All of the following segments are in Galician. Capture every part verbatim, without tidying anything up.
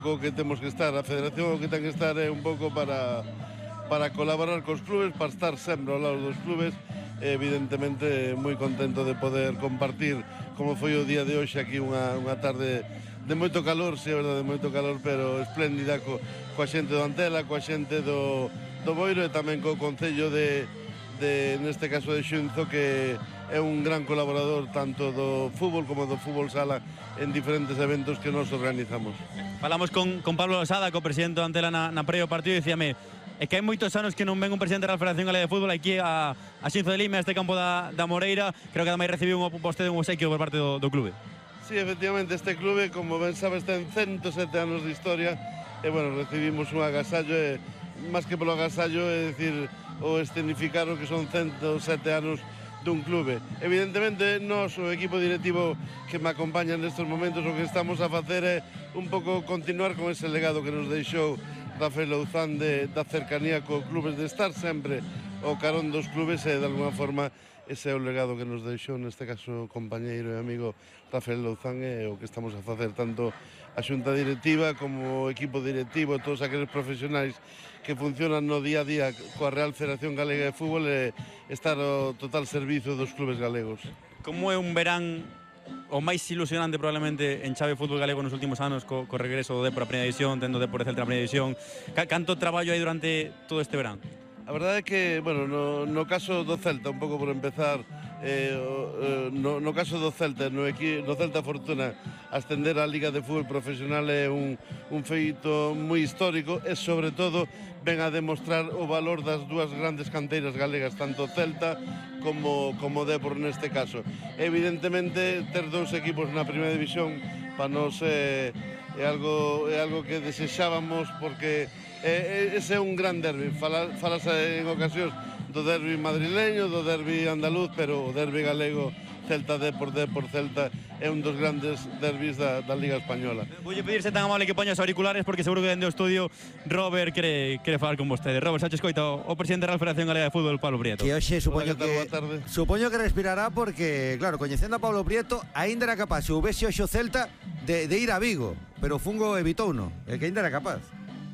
O que temos que estar, a federación o que ten que estar é un pouco para, para colaborar cos clubes, para estar sempre ao lado dos clubes. Evidentemente moi contento de poder compartir como foi o día de hoxe aquí unha, unha tarde de moito calor, si é verdade, de moito calor, pero espléndida co, coa xente do Antela, coa xente do, do Boiro e tamén co Concello de, de, neste caso de Xunzo, que é un gran colaborador tanto do fútbol como do fútbol sala en diferentes eventos que nos organizamos. Falamos con, con Pablo Losada, co presidente do Antela na, na previo partido, e dicíame é que hai moitos anos que non ven un presidente da Federación Galega de Fútbol aquí a, a Xunzo de Lima, a este campo da, da Moreira. Creo que ademais recibiu un vostede un obsequio por parte do, do clube. Sí, efectivamente, este clube, como ben sabes, ten ciento sete anos de historia e, bueno, recibimos un agasallo e, máis que polo agasallo, é dicir, o escenificar o que son ciento sete anos dun clube. Evidentemente, nós, o equipo directivo que me acompaña nestes momentos, o que estamos a facer é un pouco continuar con ese legado que nos deixou Rafael Louzán de, da cercanía co clubes, de estar sempre ao carón dos clubes e, de alguna forma, ese é o legado que nos deixou, neste caso, o compañeiro e amigo Rafael Louzán, e o que estamos a facer tanto a xunta directiva como o equipo directivo, todos aqueles profesionais que funcionan no día a día coa Real Federación Galega de Fútbol e estar ao total servizo dos clubes galegos. Como é un verán o máis ilusionante probablemente en chave fútbol galego nos últimos anos co, co regreso do Depor a primeira división, tendo Depor de Celta a primeira división? Canto traballo hai durante todo este verán? A verdade é que, bueno, no, no caso do Celta, un pouco por empezar, eh, no, no caso do Celta, no, equi, no Celta Fortuna, ascender á Liga de Fútbol Profesional é un, un feito moi histórico e, sobre todo, ven a demostrar o valor das dúas grandes canteiras galegas, tanto Celta como, como Depor neste caso. Evidentemente, ter dous equipos na primeira división para nos é, é, algo, é algo que desexábamos, porque Eh, ese é un gran derbi. Fala, falase en ocasións do derbi madrileño, do derbi andaluz, pero o derbi galego, Celta Depor, Depor Celta, é un dos grandes derbis da, da Liga Española. Voulle pedirse tan amable que poña os auriculares, porque seguro que dende o estudio Robert quere, quere falar con vostede. Robert, xa che escoita o, o presidente da Real Federación Galega de Fútbol, Pablo Prieto. Que hoxe supoño Hola, que, que supoño que respirará, porque, claro, coñecendo a Pablo Prieto, aínda era capaz, se houvese hoxe o Celta, de, de ir a Vigo, pero o Fungo evitouno, el que aínda era capaz.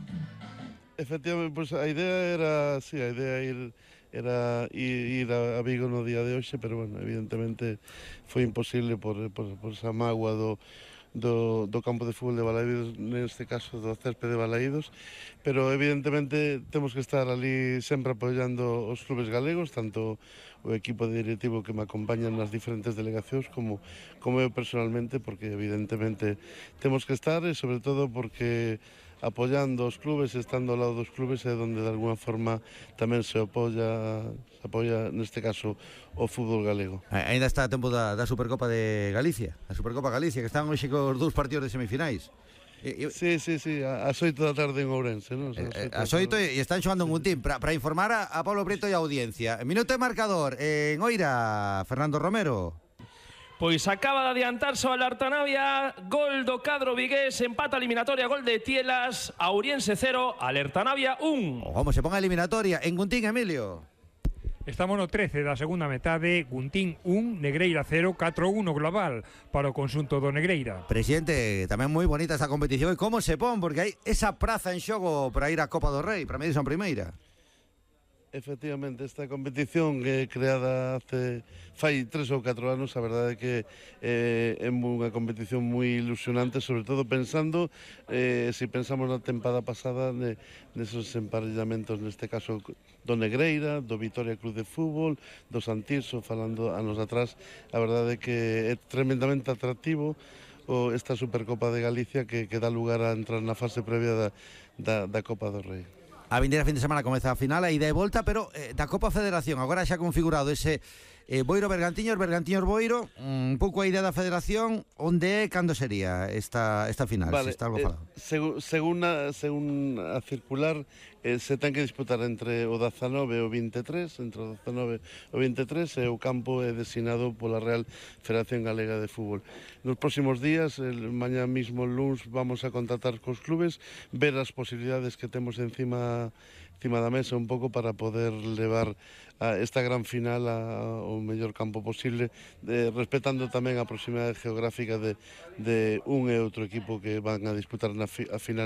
Efectivamente, pues a idea era, sí, a idea ir, era ir, ir a Vigo no día de hoxe, pero bueno, evidentemente foi imposible por, por, por esa mágoa do, do, do campo de fútbol de Balaídos, neste caso do céspede de Balaídos, pero evidentemente temos que estar ali sempre apoiando os clubes galegos, tanto o equipo directivo que me acompaña nas diferentes delegacións como, como eu personalmente, porque evidentemente temos que estar e sobre todo porque apoiando os clubes, estando ao lado dos clubes é onde de alguna forma tamén se apoia, se apoia neste caso o fútbol galego. Ainda está a tempo da, da Supercopa de Galicia, a Supercopa Galicia, que están hoxe cos dous partidos de semifinais. E, sí, sí, sí, ás oito da tarde en Ourense, non? Ás oito e están xogando en Guntín para informar a, a Pablo Prieto e a audiencia. Minuto de marcador en Oira, Fernando Romero. Pois acaba de adiantarse o Alertanavia, gol do cadro vigués, empata eliminatoria, gol de Tielas, Auriense cero, Alertanavia un. O como se ponga eliminatoria en Guntín, Emilio. Estamos no trece da segunda metade, Guntín un, Negreira cero, catro uno global para o conxunto do Negreira. Presidente, tamén moi bonita esta competición, e como se pon, porque hai esa praza en xogo para ir á Copa do Rei, para medir son primeira. Efectivamente, esta competición que é creada hace fai tres ou catro anos, a verdade é que eh, é unha competición moi ilusionante, sobre todo pensando, eh, se si pensamos na tempada pasada, de, nesos emparellamentos, neste caso do Negreira, do Vitoria Club de Fútbol, do Santirso, falando anos atrás, a verdade é que é tremendamente atractivo o, esta Supercopa de Galicia que, que dá lugar a entrar na fase previa da, da, da Copa do Rei. A vindeira fin de semana comeza a final, a ida e volta, pero eh, da Copa Federación, agora xa configurado ese eh, Boiro Bergantiños, Bergantiños Boiro, un pouco a idea da Federación, onde é, cando sería esta, esta final, vale, se está algo eh, falado? Según, según, a, según a circular, eh, se ten que disputar entre o dezanove e o veintitrés, entre o dezanove e o veintitrés, e o campo é designado pola Real Federación Galega de Fútbol. Nos próximos días, el, mañá mismo, el luns, vamos a contactar cos clubes, ver as posibilidades que temos encima encima da mesa un pouco para poder levar a esta gran final ao o mellor campo posible, eh, respetando tamén a proximidade geográfica de, de un e outro equipo que van a disputar na fi, a final